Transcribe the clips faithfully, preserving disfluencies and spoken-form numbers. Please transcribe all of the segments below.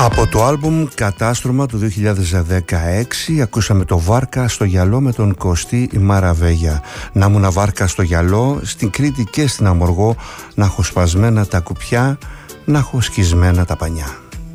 Από το άλμπουμ Κατάστρωμα του δύο χιλιάδες δεκαέξι ακούσαμε το Βάρκα στο γυαλό με τον Κωστή Μαραβέγια. Να μου να βάρκα στο γυαλό, στην Κρήτη και στην Αμοργό, να έχω σπασμένα τα κουπιά, να έχω σκισμένα τα πανιά.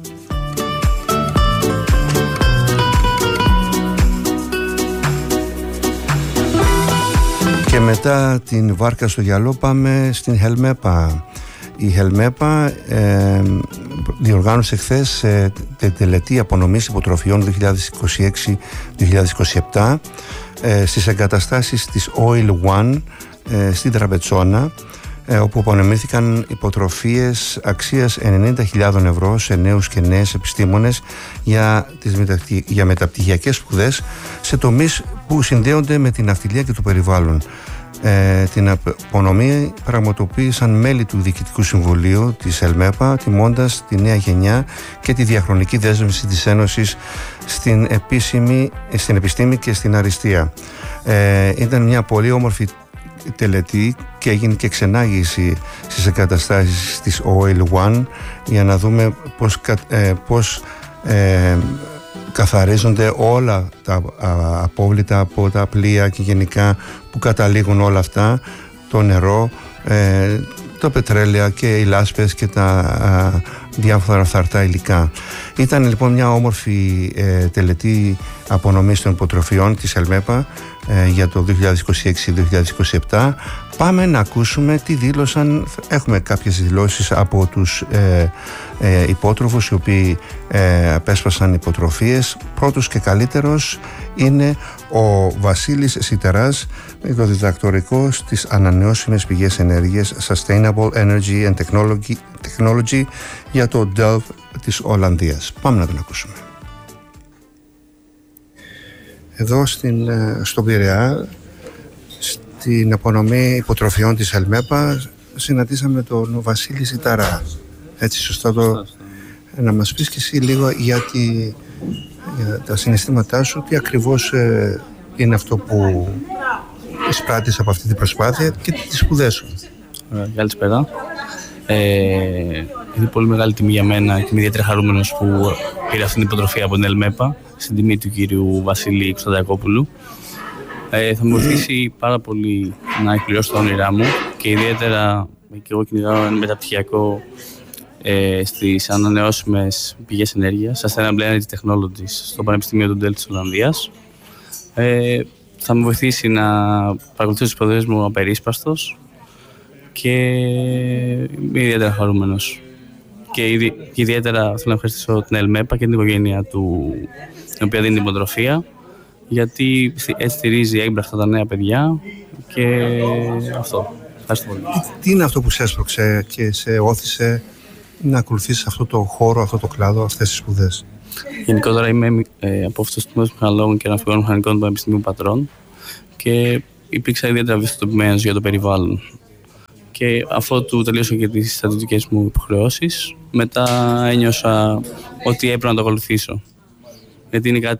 Και μετά την Βάρκα στο γυαλό πάμε στην Χελμέπα. Η Χελμέπα ε, διοργάνωσε χθες ε, τε, τελετή απονομής υποτροφιών δύο χιλιάδες είκοσι έξι δύο χιλιάδες είκοσι επτά ε, στις εγκαταστάσεις της Oil One ε, στην Τραπετσόνα, ε, όπου απονομήθηκαν υποτροφίες αξίας ενενήντα χιλιάδες ευρώ σε νέους και νέες επιστήμονες για, τις μεταπτυχ... για μεταπτυχιακές σπουδές σε τομείς που συνδέονται με την ναυτιλία και το περιβάλλον. Ε, την απονομή πραγματοποίησαν μέλη του Διοικητικού Συμβουλίου της ΕΛΜΕΠΑ, τιμώντας τη νέα γενιά και τη διαχρονική δέσμευση της Ένωσης στην, επίσημη, στην επιστήμη και στην αριστεία. Ε, ήταν μια πολύ όμορφη τελετή και έγινε και ξενάγηση στις εγκαταστάσεις της Oil One για να δούμε πώς, ε, πώς ε, καθαρίζονται όλα τα α, απόβλητα από τα πλοία και γενικά που καταλήγουν όλα αυτά, το νερό, ε, το πετρέλαια και οι λάσπες και τα α, διάφορα φθαρτά υλικά. Ήταν λοιπόν μια όμορφη ε, τελετή απονομής των υποτροφιών της ΕΛΜΕΠΑ ε, για το δύο χιλιάδες είκοσι έξι δύο χιλιάδες είκοσι επτά. Πάμε να ακούσουμε τι δήλωσαν. Έχουμε κάποιες δηλώσεις από τους ε, ε, υπότροφους οι οποίοι ε, απέσπασαν υποτροφίες. Πρώτος και καλύτερος είναι ο Βασίλης Σιτεράς, το διδακτορικό στις ανανεώσιμες πηγές ενέργειας Sustainable Energy and Technology, Technology για το Delft της Ολλανδίας. Πάμε να τον ακούσουμε. Εδώ στην, στον Πειραιά, στην απονομή υποτροφιών της ΕΛΜΕΠΑ, συναντήσαμε τον Βασίλη Σιταρά. Έτσι σωστά το... Να μας πεις και εσύ λίγο για, τη, για τα συναισθήματά σου, τι ακριβώς ε, είναι αυτό που εισπράττεις από αυτή την προσπάθεια και τις σπουδές σου. Καλησπέρα. Ε, είναι πολύ μεγάλη τιμή για μένα και είμαι ιδιαίτερα χαρούμενος που πήρα αυτή την υποτροφία από την ΕΛΜΕΠΑ στην τιμή του κύριου Βασίλη Κωνσταντακόπουλου. Ε, θα μου βοηθήσει πάρα πολύ να εκπληρώσω τα όνειρά μου και ιδιαίτερα και εγώ κυνηγάω ένα μεταπτυχιακό ε, στις ανανεώσιμες πηγές ενέργειας, Sustainable Energy Technologies, στο Πανεπιστήμιο του Delft της Ολλανδίας. Ε, θα μου βοηθήσει να παρακολουθήσω τις σπουδές μου απερίσπαστος και είμαι ιδιαίτερα χαρούμενος. Και ιδι, ιδιαίτερα θέλω να ευχαριστήσω την ΕΛΜΕΠΑ και την οικογένεια του, την οποία δίνει την υποτροφία, γιατί έτσι στηρίζει έμπρακτα τα νέα παιδιά και αυτό. Ευχαριστώ πολύ. Τι είναι αυτό που σε έσπρωξε και σε όθησε να ακολουθήσεις αυτό το χώρο, αυτό το κλάδο, αυτές τις σπουδές? Γενικότερα είμαι ε, απόφυτος του Τμήματος Μηχανολόγων και Ναυπηγών Μηχανικών του Πανεπιστημίου Πατρών και υπήρξα ιδιαίτερα ευαισθητοποιημένος για το περιβάλλον. Και αφότου τελείωσα και τις στρατιωτικές μου υποχρεώσεις, μετά ένιωσα ότι έπρεπε να το ακολουθήσω. Γιατί είναι κάτι